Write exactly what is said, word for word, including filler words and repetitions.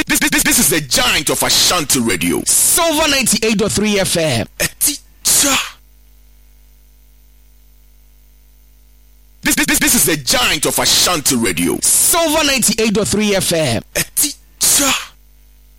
This, this, this, this is the giant of Ashanti Radio. Silver ninety-eight point three F M. A teacher. This, this, this, this is the giant of Ashanti Radio. Silver ninety-eight point three F M. A